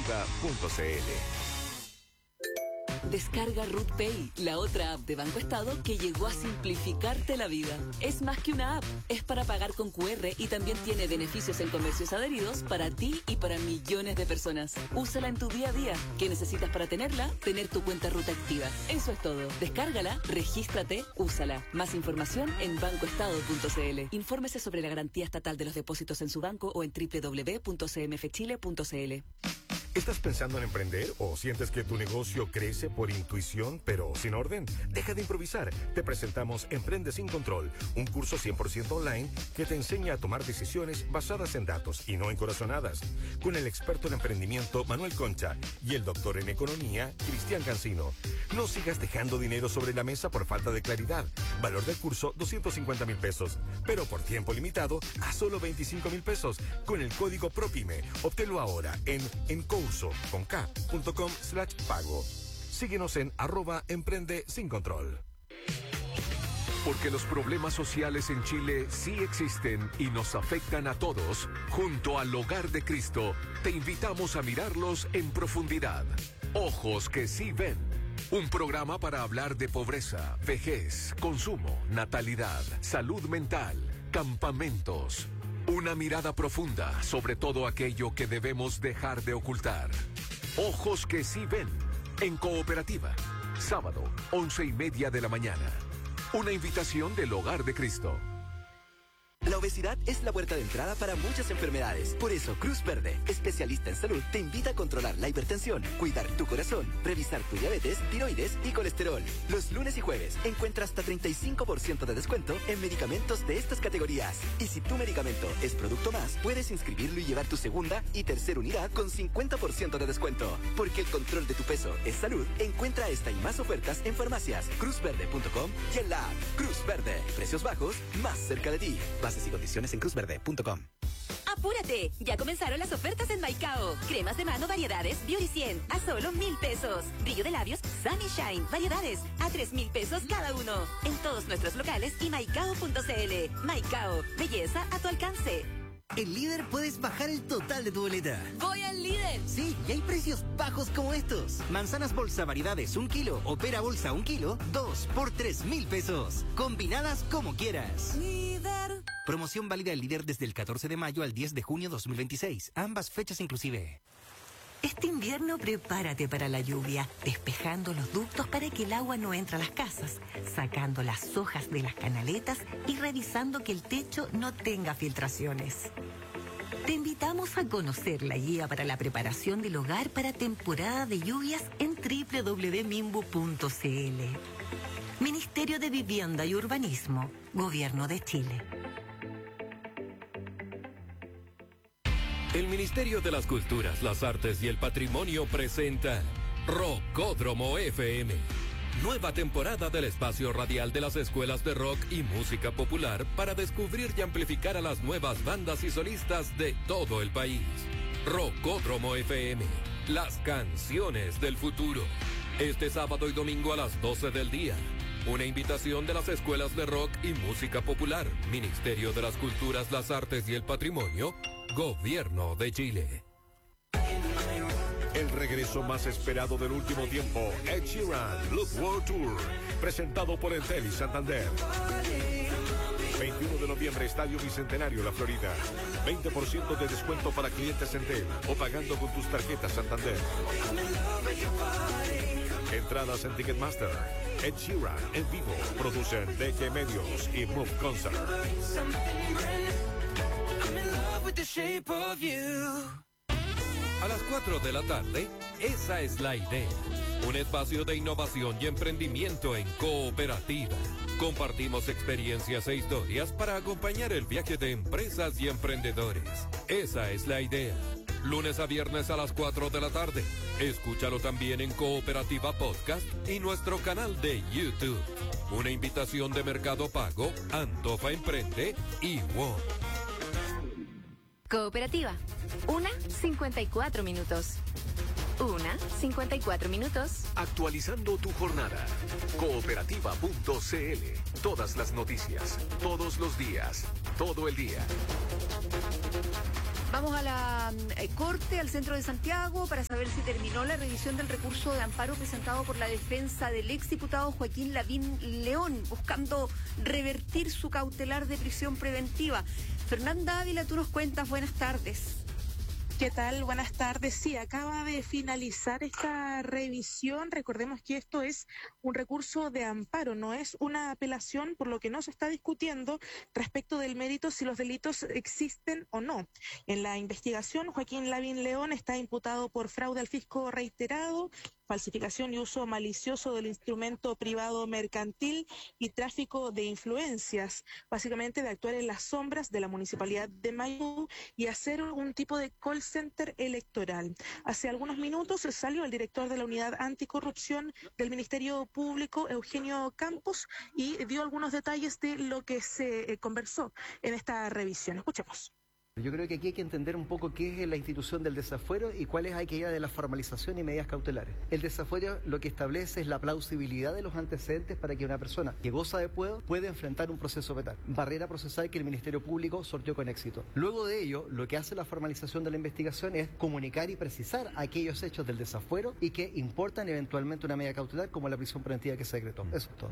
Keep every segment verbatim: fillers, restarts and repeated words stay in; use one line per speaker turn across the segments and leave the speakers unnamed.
cooperativa punto c l.
Descarga Ruth Pay, la otra app de Banco Estado que llegó a simplificarte la vida. Es más que una app, es para pagar con cu erre y también tiene beneficios en comercios adheridos para ti y para millones de personas. Úsala en tu día a día. ¿Qué necesitas para tenerla? Tener tu cuenta Ruth activa. Eso es todo. Descárgala, regístrate, úsala. Más información en banco estado punto c l. Infórmese sobre la garantía estatal de los depósitos en su banco o en doble u doble u doble u punto c m f chile punto c l.
¿Estás pensando en emprender o sientes que tu negocio crece por intuición pero sin orden? Deja de improvisar. Te presentamos Emprende sin Control, un curso cien por ciento online que te enseña a tomar decisiones basadas en datos y no en corazonadas. Con el experto en emprendimiento Manuel Concha y el doctor en economía Cristian Cancino. No sigas dejando dinero sobre la mesa por falta de claridad. Valor del curso doscientos cincuenta mil pesos, pero por tiempo limitado a solo veinticinco mil pesos con el código PROPYME. Obténlo ahora en encurso con k punto com slash pago. Síguenos en arroba emprende sin control.
Porque los problemas sociales en Chile sí existen y nos afectan a todos, junto al Hogar de Cristo, te invitamos a mirarlos en profundidad. Ojos que sí ven. Un programa para hablar de pobreza, vejez, consumo, natalidad, salud mental, campamentos. Una mirada profunda sobre todo aquello que debemos dejar de ocultar. Ojos que sí ven. En Cooperativa. Sábado, once y media de la mañana. Una invitación del Hogar de Cristo.
La obesidad es la puerta de entrada para muchas enfermedades. Por eso, Cruz Verde, especialista en salud, te invita a controlar la hipertensión, cuidar tu corazón, revisar tu diabetes, tiroides y colesterol. Los lunes y jueves encuentra hasta treinta y cinco por ciento de descuento en medicamentos de estas categorías. Y si tu medicamento es producto más, puedes inscribirlo y llevar tu segunda y tercera unidad con cincuenta por ciento de descuento. Porque el control de tu peso es salud. Encuentra esta y más ofertas en farmacias, cruz verde punto com y en la app Cruz Verde. Precios bajos, más cerca de ti. Bases y condiciones en cruz verde punto com.
¡Apúrate! Ya comenzaron las ofertas en Maicao. Cremas de mano variedades Beauty cien a solo mil pesos. Brillo de labios Sunny Shine variedades a tres mil pesos cada uno. En todos nuestros locales y maicao punto c l. Maicao, belleza a tu alcance.
En Líder puedes bajar el total de tu boleta.
¡Voy al Líder!
Sí, y hay precios bajos como estos. Manzanas bolsa variedades un kilo o pera bolsa un kilo, dos por tres mil pesos. Combinadas como quieras.
Líder.
Promoción válida en Líder desde el catorce de mayo al diez de junio dos mil veintiséis. Ambas fechas inclusive.
Este invierno prepárate para la lluvia, despejando los ductos para que el agua no entre a las casas, sacando las hojas de las canaletas y revisando que el techo no tenga filtraciones. Te invitamos a conocer la guía para la preparación del hogar para temporada de lluvias en doble u doble u doble u punto mimbu punto c l. Ministerio de Vivienda y Urbanismo, Gobierno de Chile.
El Ministerio de las Culturas, las Artes y el Patrimonio presenta Rockódromo F M. Nueva temporada del espacio radial de las escuelas de rock y música popular para descubrir y amplificar a las nuevas bandas y solistas de todo el país. Rockódromo F M, las canciones del futuro. Este sábado y domingo a las doce del día. Una invitación de las escuelas de rock y música popular, Ministerio de las Culturas, las Artes y el Patrimonio, Gobierno de Chile.
El regreso más esperado del último tiempo, Ed Sheeran, Look World Tour, presentado por Entel y Santander. veintiuno de noviembre, Estadio Bicentenario, La Florida. veinte por ciento de descuento para clientes Entel o pagando con tus tarjetas Santander. Entradas en Ticketmaster. Ed Sheeran en vivo. Producen D G Medios y Move Concert.
A las cuatro de la tarde, Esa es la Idea. Un espacio de innovación y emprendimiento en Cooperativa. Compartimos experiencias e historias para acompañar el viaje de empresas y emprendedores. Esa es la Idea. Lunes a viernes a las cuatro de la tarde. Escúchalo también en Cooperativa Podcast y nuestro canal de YouTube. Una invitación de Mercado Pago, Antofa Emprende y WOM.
Cooperativa. Una, cincuenta y cuatro minutos. Una, cincuenta y cuatro minutos.
Actualizando tu jornada. Cooperativa punto c l. Todas las noticias, todos los días, todo el día.
Vamos a la eh, Corte, al centro de Santiago, para saber si terminó la revisión del recurso de amparo presentado por la defensa del exdiputado Joaquín Lavín León, buscando revertir su cautelar de prisión preventiva. Fernanda Ávila, tú nos cuentas, buenas tardes.
¿Qué tal? Buenas tardes. Sí, acaba de finalizar esta revisión. Recordemos que esto es un recurso de amparo, no es una apelación, por lo que no se está discutiendo respecto del mérito si los delitos existen o no. En la investigación, Joaquín Lavín León está imputado por fraude al fisco reiterado, falsificación y uso malicioso del instrumento privado mercantil y tráfico de influencias, básicamente de actuar en las sombras de la Municipalidad de Maipú y hacer un tipo de call center electoral. Hace algunos minutos salió el director de la Unidad Anticorrupción del Ministerio Público, Eugenio Campos, y dio algunos detalles de lo que se eh, conversó en esta revisión. Escuchemos.
Yo creo que aquí hay que entender un poco qué es la institución del desafuero y cuál es aquella de la formalización y medidas cautelares. El desafuero lo que establece es la plausibilidad de los antecedentes para que una persona que goza de fuero pueda enfrentar un proceso penal. Barrera procesal que el Ministerio Público sorteó con éxito. Luego de ello, lo que hace la formalización de la investigación es comunicar y precisar aquellos hechos del desafuero y que importan eventualmente una medida cautelar como la prisión preventiva que se decretó. Eso es todo.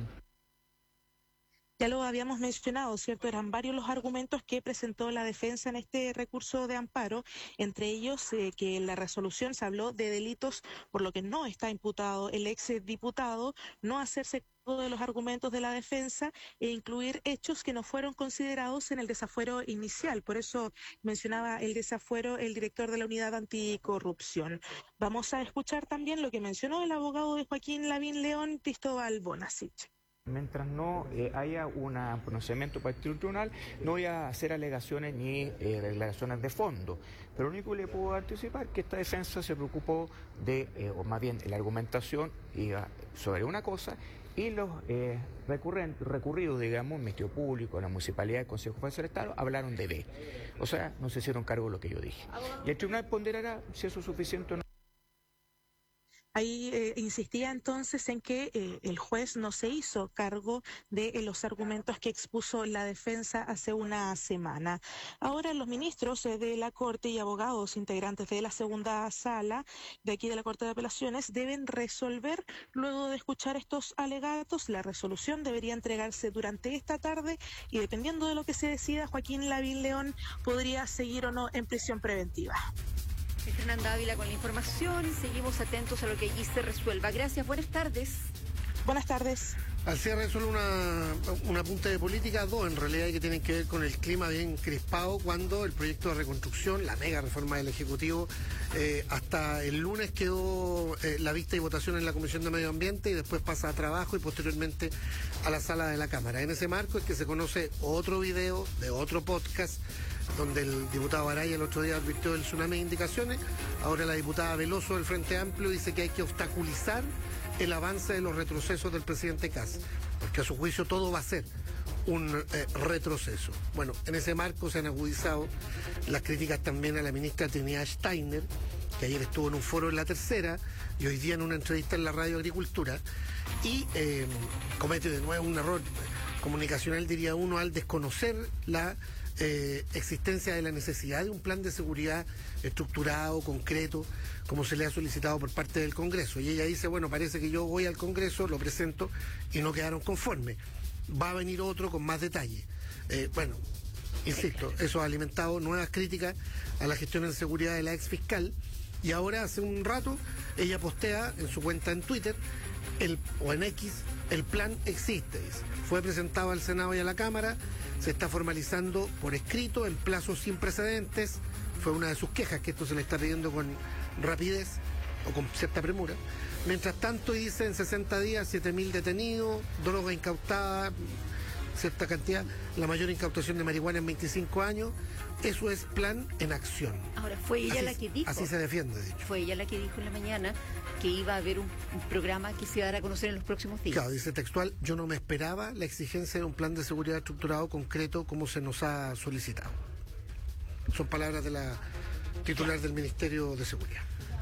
Ya lo habíamos mencionado, ¿cierto? Eran varios los argumentos que presentó la defensa en este recurso de amparo, entre ellos eh, que en la resolución se habló de delitos por lo que no está imputado el ex diputado, no hacerse cargo de los argumentos de la defensa e incluir hechos que no fueron considerados en el desafuero inicial. Por eso mencionaba el desafuero el director de la Unidad Anticorrupción. Vamos a escuchar también lo que mencionó el abogado de Joaquín Lavín León, Cristóbal Bonasich.
Mientras no eh, haya un pronunciamiento por el tribunal, no voy a hacer alegaciones ni eh, declaraciones de fondo. Pero lo único que le puedo anticipar es que esta defensa se preocupó de, eh, o más bien la argumentación iba sobre una cosa y los eh, recurridos, digamos, Ministerio Público, la Municipalidad, el Consejo Federal del Estado, hablaron de B. O sea, no se hicieron cargo de lo que yo dije. Y el tribunal ponderará si eso es suficiente o no.
Ahí eh, insistía entonces en que eh, el juez no se hizo cargo de eh, los argumentos que expuso la defensa hace una semana. Ahora los ministros eh, de la Corte y abogados integrantes de la segunda sala de aquí de la Corte de Apelaciones deben resolver luego de escuchar estos alegatos. La resolución debería entregarse durante esta tarde y dependiendo de lo que se decida, Joaquín Lavín León podría seguir o no en prisión preventiva.
Fernanda Ávila con la información. Seguimos atentos a lo que allí se resuelva. Gracias, buenas tardes.
Buenas tardes.
Al cierre solo una, una punta de política, dos en realidad que tienen que ver con el clima bien crispado cuando el proyecto de reconstrucción, la mega reforma del Ejecutivo, eh, hasta el lunes quedó eh, la vista y votación en la Comisión de Medio Ambiente y después pasa a trabajo y posteriormente a la sala de la Cámara. En ese marco es que se conoce otro video de otro podcast donde el diputado Araya el otro día advirtió del tsunami de indicaciones. Ahora la diputada Veloso del Frente Amplio dice que hay que obstaculizar el avance de los retrocesos del presidente Kast, porque a su juicio todo va a ser un eh, retroceso. Bueno, en ese marco se han agudizado las críticas también a la ministra Trinidad Steiner, que ayer estuvo en un foro en La Tercera y hoy día en una entrevista en la Radio Agricultura, y eh, comete de nuevo un error comunicacional, diría uno, al desconocer la Eh, existencia de la necesidad de un plan de seguridad estructurado, concreto, como se le ha solicitado por parte del Congreso. Y ella dice, bueno, parece que yo voy al Congreso, lo presento y no quedaron conformes. Va a venir otro con más detalle. Eh, bueno, insisto, eso ha alimentado nuevas críticas a la gestión en seguridad de la ex fiscal. Y ahora, hace un rato, ella postea en su cuenta en Twitter el, o en X, el plan existe, dice. Fue presentado al Senado y a la Cámara, se está formalizando por escrito en plazos sin precedentes. Fue una de sus quejas, que esto se le está pidiendo con rapidez o con cierta premura. Mientras tanto, dice, en sesenta días, siete mil detenidos, droga incautada, cierta cantidad, la mayor incautación de marihuana en veinticinco años. Eso es plan en acción.
Ahora, fue ella
así,
la que dijo.
Así se defiende, de hecho.
Fue ella la que dijo en la mañana que iba a haber un, un programa que se iba a dar a conocer en los próximos días.
Claro, dice textual, yo no me esperaba la exigencia de un plan de seguridad estructurado concreto como se nos ha solicitado. Son palabras de la titular del Ministerio de Seguridad.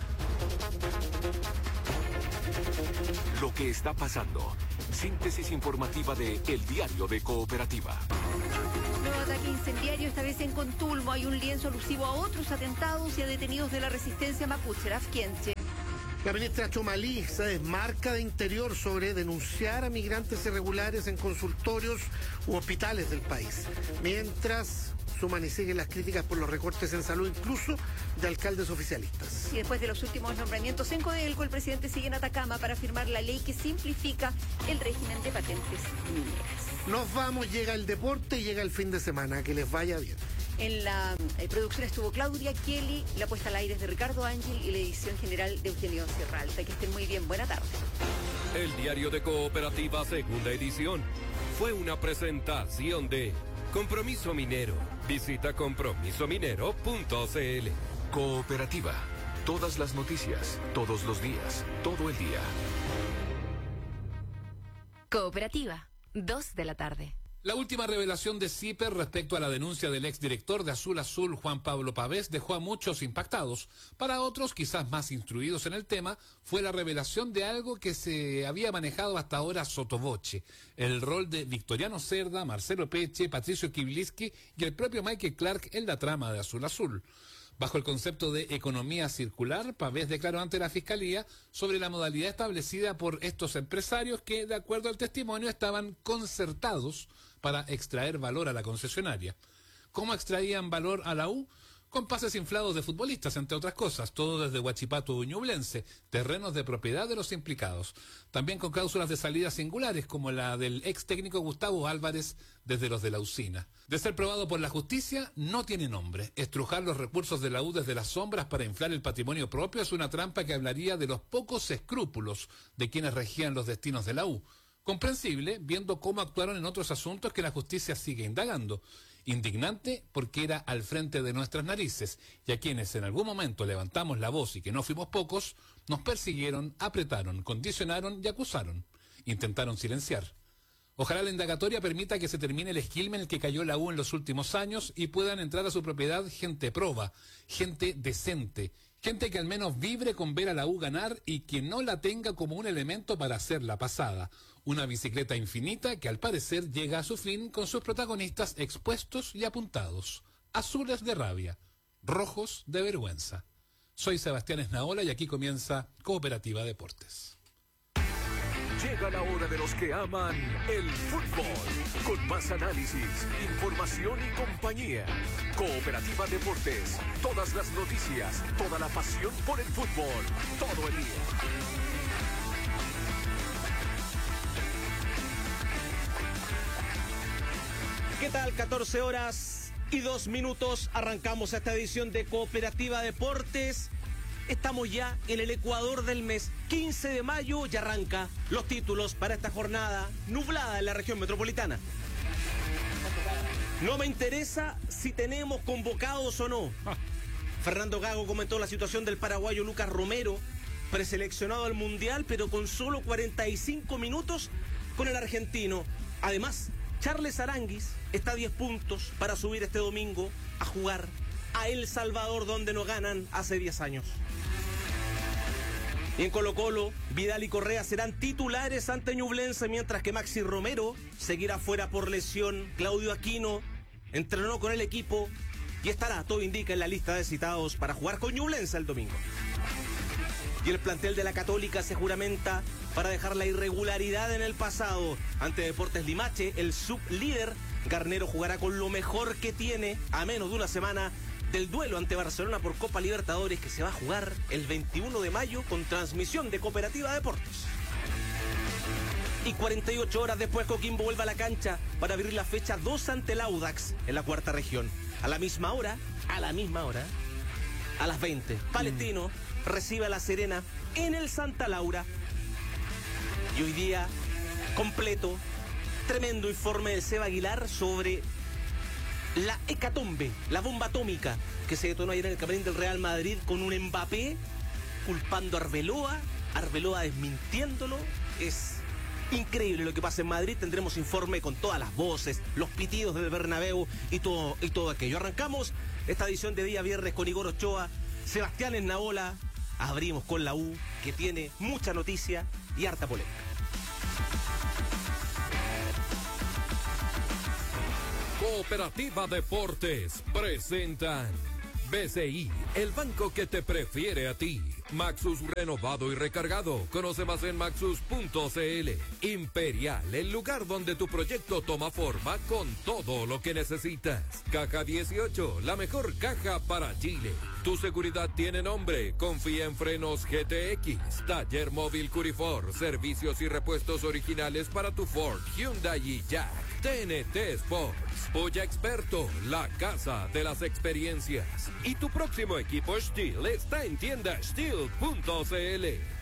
Lo que está pasando. Síntesis informativa de El Diario de Cooperativa.
Nuevo ataque incendiario, esta vez en Contulmo. Hay un lienzo alusivo a otros atentados y a detenidos de la resistencia mapuche. Rafquienche.
La ministra Chomalí se desmarca de Interior sobre denunciar a migrantes irregulares en consultorios u hospitales del país. Mientras suman y siguen las críticas por los recortes en salud, incluso de alcaldes oficialistas.
Y después de los últimos nombramientos en Codelco, el presidente sigue en Atacama para firmar la ley que simplifica el régimen de patentes mineras.
Nos vamos, llega el deporte y llega el fin de semana. Que les vaya bien.
En la eh, producción estuvo Claudia Kelly, la puesta al aire es de Ricardo Ángel y la edición general de Eugenio Sierra Alta. Que estén muy bien, buena tarde.
El diario de Cooperativa, segunda edición, fue una presentación de Compromiso Minero. Visita compromiso minero punto c l.
Cooperativa. Todas las noticias, todos los días, todo el día.
Cooperativa, dos de la tarde.
La última revelación de CIPER respecto a la denuncia del exdirector de Azul Azul, Juan Pablo Pavés, dejó a muchos impactados. Para otros, quizás más instruidos en el tema, fue la revelación de algo que se había manejado hasta ahora sotoboche: el rol de Victoriano Cerda, Marcelo Peche, Patricio Kibliski y el propio Michael Clark en la trama de Azul Azul. Bajo el concepto de economía circular, Pavés declaró ante la Fiscalía sobre la modalidad establecida por estos empresarios que, de acuerdo al testimonio, estaban concertados para extraer valor a la concesionaria. ¿Cómo extraían valor a la U? Con pases inflados de futbolistas, entre otras cosas, todo desde Huachipato o Ñublense, terrenos de propiedad de los implicados. También con cláusulas de salida singulares, como la del ex técnico Gustavo Álvarez desde los de la usina. De ser probado por la justicia, no tiene nombre. Estrujar los recursos de la U desde las sombras para inflar el patrimonio propio es una trampa que hablaría de los pocos escrúpulos de quienes regían los destinos de la U. Comprensible, viendo cómo actuaron en otros asuntos que la justicia sigue indagando. Indignante porque era al frente de nuestras narices, y a quienes en algún momento levantamos la voz y que no fuimos pocos, nos persiguieron, apretaron, condicionaron y acusaron. Intentaron silenciar. Ojalá la indagatoria permita que se termine el esquilme en el que cayó la U en los últimos años y puedan entrar a su propiedad gente proba, gente decente, gente que al menos vibre con ver a la U ganar y que no la tenga como un elemento para hacerla pasada. Una bicicleta infinita que al parecer llega a su fin con sus protagonistas expuestos y apuntados. Azules de rabia, rojos de vergüenza. Soy Sebastián Esnaola y aquí comienza Cooperativa Deportes.
Llega la hora de los que aman el fútbol. Con más análisis, información y compañía. Cooperativa Deportes. Todas las noticias, toda la pasión por el fútbol. Todo el día.
¿Qué tal? catorce horas y dos minutos. Arrancamos esta edición de Cooperativa Deportes. Estamos ya en el Ecuador del mes. quince de mayo y arranca los títulos para esta jornada nublada en la región metropolitana. No me interesa si tenemos convocados o no. Fernando Gago comentó la situación del paraguayo Lucas Romero, preseleccionado al Mundial, pero con solo cuarenta y cinco minutos con el argentino. Además, Charles Aranguis está a diez puntos para subir este domingo a jugar a El Salvador, donde no ganan hace diez años. Y en Colo Colo, Vidal y Correa serán titulares ante Ñublense, mientras que Maxi Romero seguirá fuera por lesión. Claudio Aquino entrenó con el equipo y estará, todo indica, en la lista de citados para jugar con Ñublense el domingo. Y el plantel de la Católica se juramenta para dejar la irregularidad en el pasado. Ante Deportes Limache, el sublíder Garnero jugará con lo mejor que tiene a menos de una semana del duelo ante Barcelona por Copa Libertadores, que se va a jugar el veintiuno de mayo con transmisión de Cooperativa Deportes. Y cuarenta y ocho horas después, Coquimbo vuelve a la cancha para abrir la fecha dos ante el Audax en la cuarta región. A la misma hora, a la misma hora, a las veinte, Palestino mm. recibe a La Serena en el Santa Laura. Y hoy día, completo, tremendo informe del Seba Aguilar sobre la hecatombe, la bomba atómica que se detonó ayer en el camarín del Real Madrid con un Mbappé culpando a Arbeloa, Arbeloa desmintiéndolo. Es increíble lo que pasa en Madrid. Tendremos informe con todas las voces, los pitidos del Bernabéu y todo, y todo aquello. Arrancamos esta edición de día viernes con Igor Ochoa, Sebastián Esnaola. Abrimos con la U, que tiene mucha noticia y harta polémica.
Cooperativa Deportes presentan B C I, el banco que te prefiere a ti. Maxus renovado y recargado. Conoce más en maxus punto c l. Imperial, el lugar donde tu proyecto toma forma con todo lo que necesitas. Caja dieciocho, la mejor caja para Chile. Tu seguridad tiene nombre. Confía en Frenos G T X. Taller móvil Curifor. Servicios y repuestos originales para tu Ford, Hyundai y Jack. T N T Sports. Polla Experto, la casa de las experiencias. Y tu próximo equipo Steel está en tienda steel punto c l.